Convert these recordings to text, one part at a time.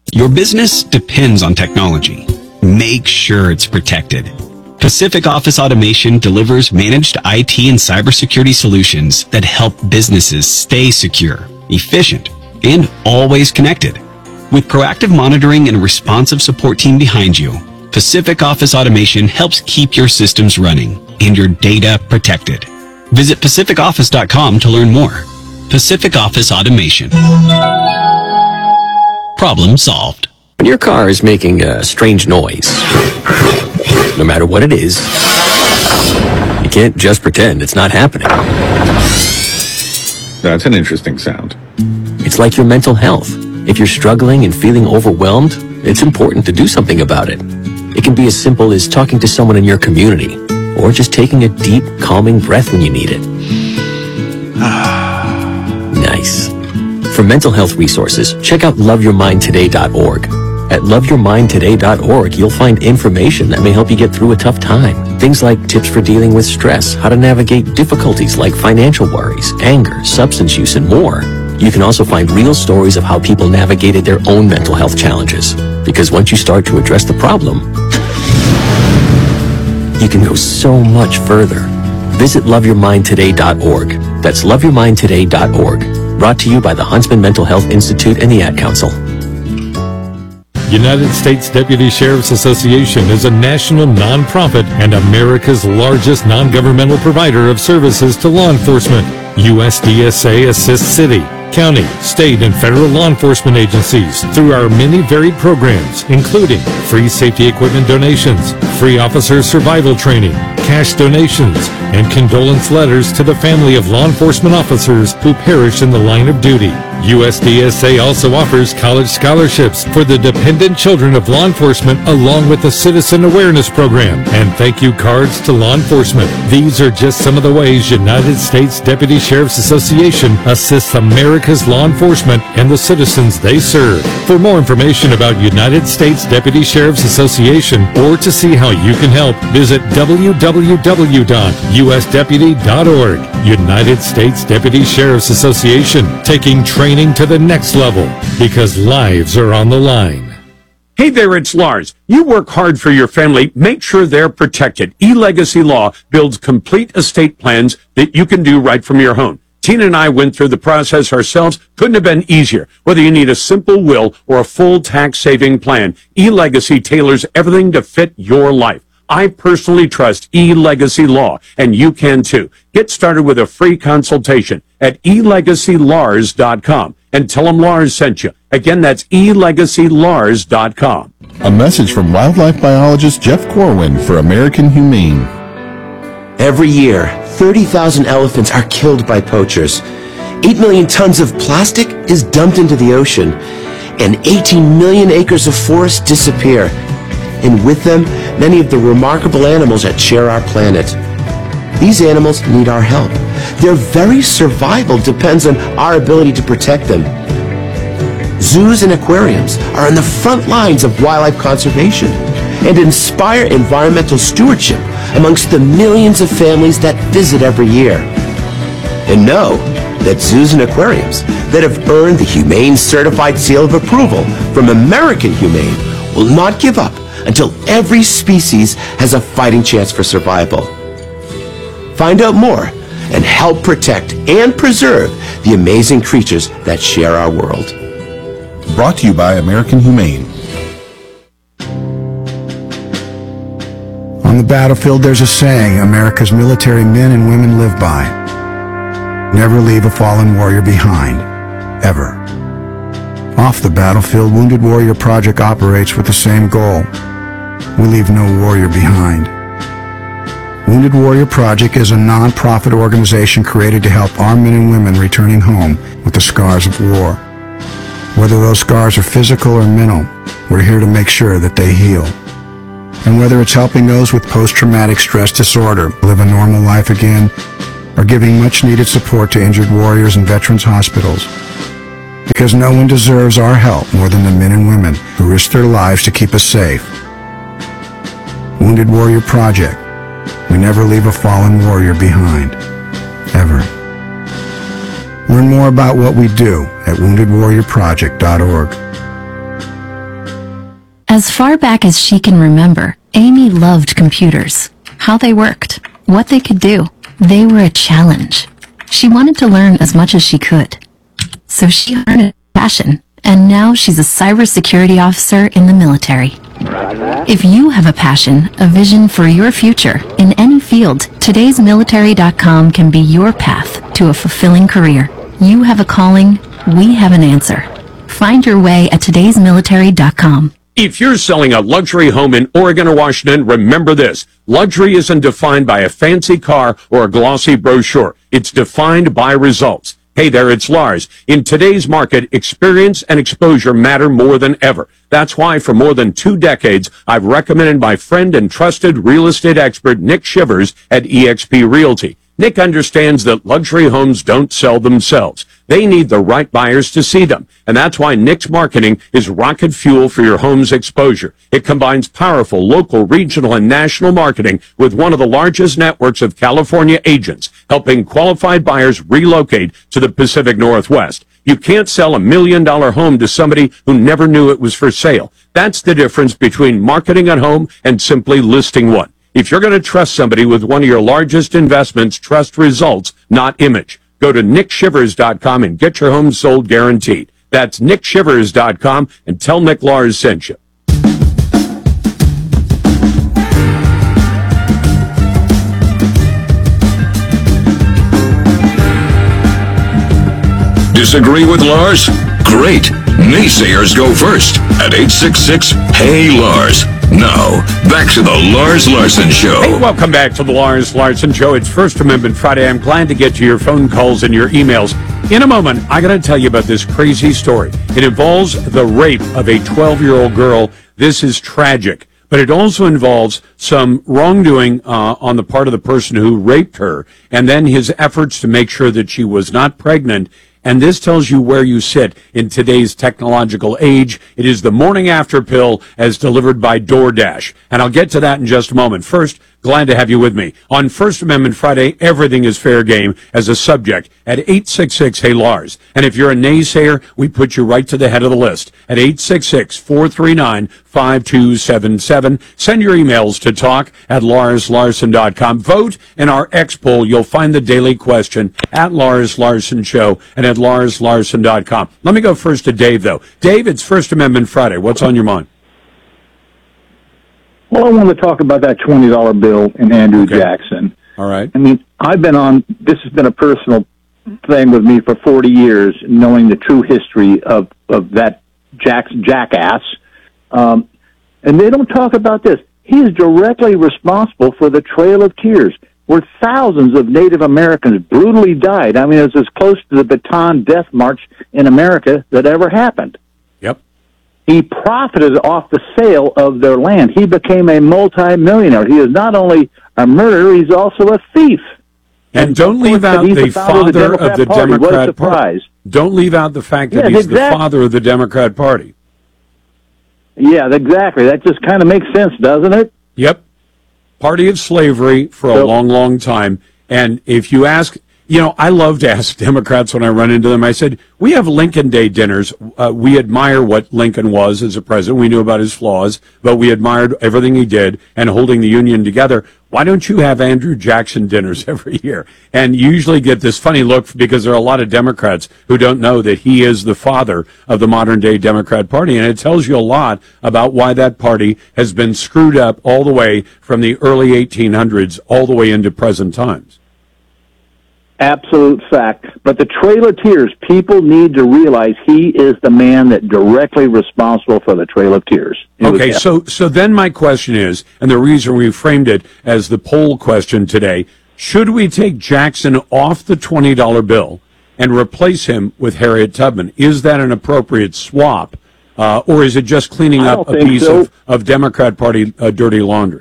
Your business depends on technology. Make sure it's protected. Pacific Office Automation delivers managed IT and cybersecurity solutions that help businesses stay secure, efficient, and always connected. With proactive monitoring and a responsive support team behind you, Pacific Office Automation helps keep your systems running and your data protected. Visit pacificoffice.com to learn more. Pacific Office Automation. Problem solved. When your car is making a strange noise, no matter what it is, you can't just pretend it's not happening. That's an interesting sound. It's like your mental health. If you're struggling and feeling overwhelmed, it's important to do something about it. It can be as simple as talking to someone in your community, or just taking a deep, calming breath when you need it. Nice. For mental health resources, check out loveyourmindtoday.org. At loveyourmindtoday.org, you'll find information that may help you get through a tough time. Things like tips for dealing with stress, how to navigate difficulties like financial worries, anger, substance use, and more. You can also find real stories of how people navigated their own mental health challenges. Because once you start to address the problem, you can go so much further. Visit loveyourmindtoday.org. That's loveyourmindtoday.org. Brought to you by the Huntsman Mental Health Institute and the Ad Council. United States Deputy Sheriff's Association is a national nonprofit and America's largest non-governmental provider of services to law enforcement. USDSA assists city, county, state, and federal law enforcement agencies through our many varied programs, including free safety equipment donations, free officer survival training, cash donations, and condolence letters to the family of law enforcement officers who perish in the line of duty. USDSA also offers college scholarships for the dependent children of law enforcement, along with a citizen awareness program and thank you cards to law enforcement. These are just some of the ways United States Deputy Sheriff's Association assists America's law enforcement and the citizens they serve. For more information about United States Deputy Sheriff's Association or to see how you can help, visit www.usdeputy.org. United States Deputy Sheriff's Association, taking training to the next level because lives are on the line. Hey there, it's Lars. You work hard for your family. Make sure they're protected. eLegacy Law builds complete estate plans that you can do right from your home. Tina and I went through the process ourselves. Couldn't have been easier. Whether you need a simple will or a full tax-saving plan, eLegacy tailors everything to fit your life. I personally trust eLegacy Law, and you can too. Get started with a free consultation at elegacylars.com and tell them Lars sent you. Again, that's elegacylars.com. A message from wildlife biologist Jeff Corwin for American Humane. Every year, 30,000 elephants are killed by poachers. 8 million tons of plastic is dumped into the ocean, and 18 million acres of forest disappear. And with them, many of the remarkable animals that share our planet. These animals need our help. Their very survival depends on our ability to protect them. Zoos and aquariums are on the front lines of wildlife conservation and inspire environmental stewardship amongst the millions of families that visit every year. And know that zoos and aquariums that have earned the Humane Certified Seal of Approval from American Humane will not give up until every species has a fighting chance for survival. Find out more and help protect and preserve the amazing creatures that share our world. Brought to you by American Humane. On the battlefield, there's a saying America's military men and women live by. Never leave a fallen warrior behind, ever. Off the battlefield, Wounded Warrior Project operates with the same goal. We leave no warrior behind. Wounded Warrior Project is a non-profit organization created to help our men and women returning home with the scars of war. Whether those scars are physical or mental, we're here to make sure that they heal. And whether it's helping those with post-traumatic stress disorder live a normal life again, or giving much-needed support to injured warriors in veterans' hospitals. Because no one deserves our help more than the men and women who risk their lives to keep us safe. Wounded Warrior Project. We never leave a fallen warrior behind. Ever. Learn more about what we do at woundedwarriorproject.org. As far back as she can remember, Amy loved computers, how they worked, what they could do. They were a challenge. She wanted to learn as much as she could. So she earned a passion, and now she's a cybersecurity officer in the military. If you have a passion, a vision for your future in any field, todaysmilitary.com can be your path to a fulfilling career. You have a calling, we have an answer. Find your way at todaysmilitary.com. If you're selling a luxury home in Oregon or Washington, remember this. Luxury isn't defined by a fancy car or a glossy brochure. It's defined by results. Hey there, it's Lars. In today's market, experience and exposure matter more than ever. That's why for more than 2 decades, I've recommended my friend and trusted real estate expert, Nick Shivers at eXp Realty. Nick understands that luxury homes don't sell themselves. They need the right buyers to see them. And that's why Nick's marketing is rocket fuel for your home's exposure. It combines powerful local, regional, and national marketing with one of the largest networks of California agents, helping qualified buyers relocate to the Pacific Northwest. You can't sell $1 million home to somebody who never knew it was for sale. That's the difference between marketing a home and simply listing one. If you're going to trust somebody with one of your largest investments, trust results, not image. Go to nickshivers.com and get your home sold guaranteed. That's nickshivers.com and tell Nick Lars sent you. Disagree with Lars? Great. Naysayers go first at 866-HEY-LARS. Now, back to the Lars Larson Show. Hey, welcome back to the Lars Larson Show. It's First Amendment Friday. I'm glad to get to your phone calls and your emails. In a moment, I'm going to tell you about this crazy story. It involves the rape of a 12-year-old girl. This is tragic. But it also involves some wrongdoing on the part of the person who raped her, and then his efforts to make sure that she was not pregnant. And this tells you where you sit in today's technological age. It is the morning after pill as delivered by DoorDash. And I'll get to that in just a moment. First, glad to have you with me. On First Amendment Friday, everything is fair game as a subject at 866-HEY-LARS. And if you're a naysayer, we put you right to the head of the list at 866-439-5277. Send your emails to talk@LarsLarson.com. Vote in our X poll. You'll find the daily question at Lars Larson Show and at LarsLarson.com. Let me go first to Dave, though. Dave, it's First Amendment Friday. What's on your mind? Well, I want to talk about that $20 bill and Andrew Jackson. All right. I mean, this has been a personal thing with me for 40 years, knowing the true history of that jackass. And they don't talk about this. He is directly responsible for the Trail of Tears, where thousands of Native Americans brutally died. I mean, it's as close to the Bataan Death March in America that ever happened. Yep. He profited off the sale of their land. He became a multimillionaire. He is not only a murderer, he's also a thief. And don't leave out the father of the Democrat Party. Don't leave out the fact that he's the father of the Democrat Party. Yeah, exactly. That just kind of makes sense, doesn't it? Yep. Party of slavery for a long, long time. And if you ask, I love to ask Democrats when I run into them. I said, we have Lincoln Day dinners. We admire what Lincoln was as a president. We knew about his flaws, but we admired everything he did and holding the Union together. Why don't you have Andrew Jackson dinners every year? And you usually get this funny look because there are a lot of Democrats who don't know that he is the father of the modern day Democrat Party. And it tells you a lot about why that party has been screwed up all the way from the early 1800s all the way into present times. Absolute fact. But the Trail of Tears, people need to realize he is the man that directly responsible for the Trail of Tears. Okay, so then my question is, and the reason we framed it as the poll question today, should we take Jackson off the $20 bill and replace him with Harriet Tubman? Is that an appropriate swap, or is it just cleaning up a piece of Democrat Party dirty laundry?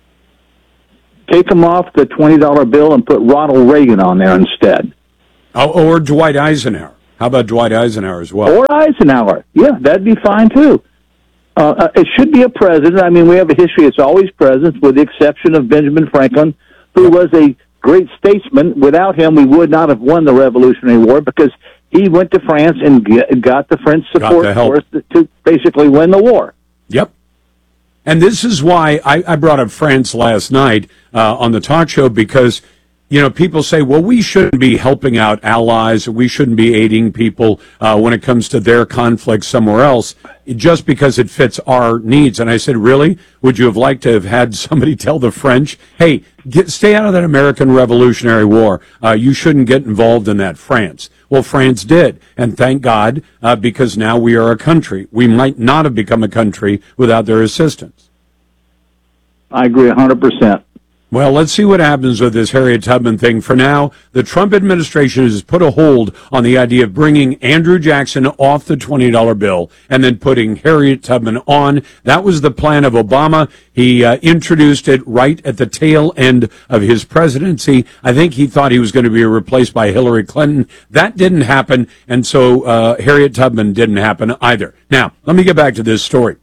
Take him off the $20 bill and put Ronald Reagan on there instead. Oh, or Dwight Eisenhower. How about Dwight Eisenhower as well? Or Eisenhower. Yeah, that'd be fine, too. It should be a president. I mean, we have a history. It's always presidents, with the exception of Benjamin Franklin, who was a great statesman. Without him, we would not have won the Revolutionary War, because he went to France and got the French support force to basically win the war. Yep. And this is why I brought up France last night on the talk show, because, people say, well, we shouldn't be helping out allies, or we shouldn't be aiding people when it comes to their conflict somewhere else, just because it fits our needs. And I said, really? Would you have liked to have had somebody tell the French, hey, stay out of that American Revolutionary War. You shouldn't get involved in that, France. Well, France did, and thank God, because now we are a country. We might not have become a country without their assistance. I agree 100%. Well, let's see what happens with this Harriet Tubman thing. For now, the Trump administration has put a hold on the idea of bringing Andrew Jackson off the $20 bill and then putting Harriet Tubman on. That was the plan of Obama. He introduced it right at the tail end of his presidency. I think he thought he was going to be replaced by Hillary Clinton. That didn't happen, and so Harriet Tubman didn't happen either. Now, let me get back to this story.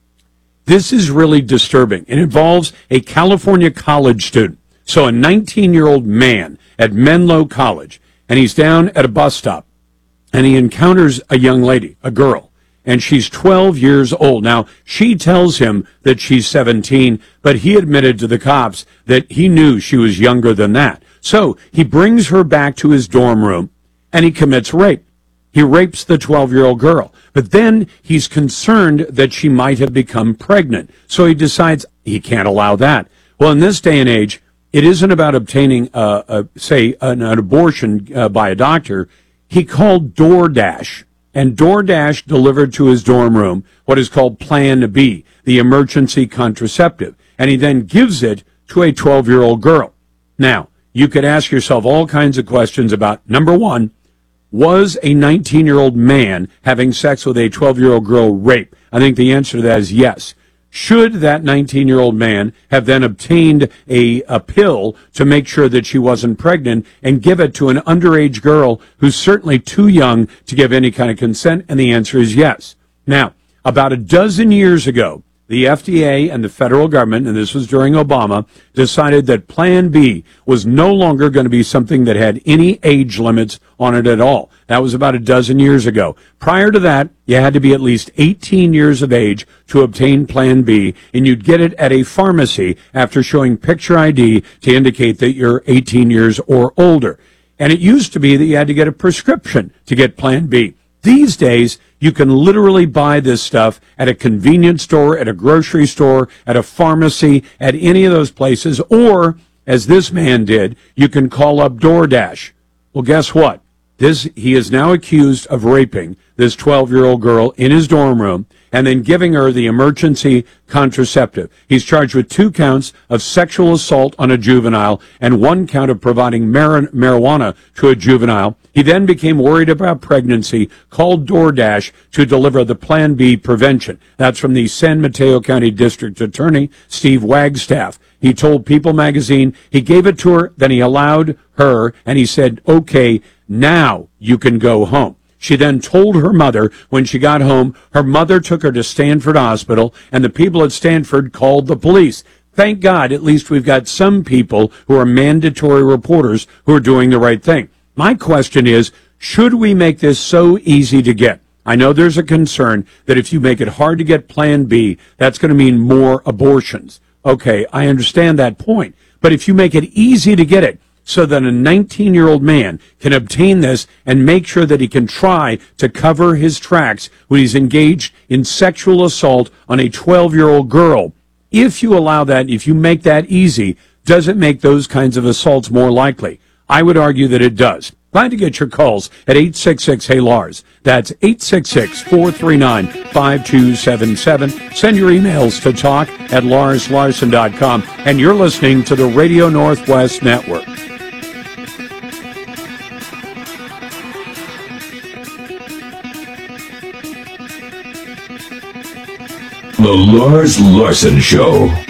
This is really disturbing. It involves a California college student. So a 19-year-old man at Menlo College, and he's down at a bus stop, and he encounters a young lady, a girl, and she's 12 years old. Now, she tells him that she's 17, but he admitted to the cops that he knew she was younger than that. So he brings her back to his dorm room, and he commits rape. He rapes the 12-year-old girl. But then he's concerned that she might have become pregnant. So he decides he can't allow that. Well, in this day and age, it isn't about obtaining, an abortion by a doctor. He called DoorDash, and DoorDash delivered to his dorm room what is called Plan B, the emergency contraceptive. And he then gives it to a 12-year-old girl. Now, you could ask yourself all kinds of questions about, number one, was a 19-year-old man having sex with a 12-year-old girl rape? I think the answer to that is yes. Should that 19-year-old man have then obtained a pill to make sure that she wasn't pregnant and give it to an underage girl who's certainly too young to give any kind of consent? And the answer is yes. Now, about a dozen years ago, the FDA and the federal government, and this was during Obama, decided that Plan B was no longer going to be something that had any age limits on it at all. That was about a dozen years ago. Prior to that, you had to be at least 18 years of age to obtain Plan B, and you'd get it at a pharmacy after showing picture ID to indicate that you're 18 years or older. And it used to be that you had to get a prescription to get Plan B. These days, you can literally buy this stuff at a convenience store, at a grocery store, at a pharmacy, at any of those places, or, as this man did, you can call up DoorDash. Well, guess what? He is now accused of raping this 12-year-old girl in his dorm room and then giving her the emergency contraceptive. He's charged with 2 counts of sexual assault on a juvenile and 1 count of providing marijuana to a juvenile. He then became worried about pregnancy, called DoorDash to deliver the Plan B prevention. That's from the San Mateo County District Attorney, Steve Wagstaff. He told People magazine he gave it to her, then he allowed her, and he said, okay, now you can go home. She then told her mother when she got home. Her mother took her to Stanford Hospital, and the people at Stanford called the police. Thank God, at least we've got some people who are mandatory reporters who are doing the right thing. My question is, should we make this so easy to get? I know there's a concern that if you make it hard to get Plan B, that's going to mean more abortions. Okay, I understand that point. But if you make it easy to get it, so that a 19-year-old man can obtain this and make sure that he can try to cover his tracks when he's engaged in sexual assault on a 12-year-old girl. If you allow that, if you make that easy, does it make those kinds of assaults more likely? I would argue that it does. Glad to get your calls at 866-HEY-LARS. That's 866-439-5277. Send your emails to talk@LarsLarson.com. And you're listening to the Radio Northwest Network. The Lars Larson Show.